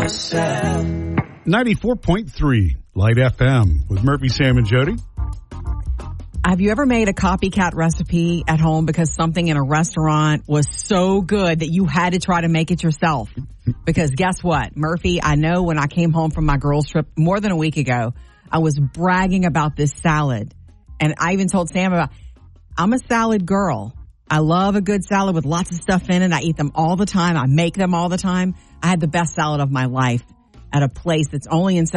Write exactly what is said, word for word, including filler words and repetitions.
yourself. ninety-four point three Light F M with Murphy, Sam, and Jody. Have you ever made a copycat recipe at home because something in a restaurant was so good that you had to try to make it yourself? Because guess what, Murphy, I know when I came home from my girls' trip more than a week ago, I was bragging about this salad. And I even told Sam about, I'm a salad girl. I love a good salad with lots of stuff in it. I eat them all the time. I make them all the time. I had the best salad of my life at a place that's only in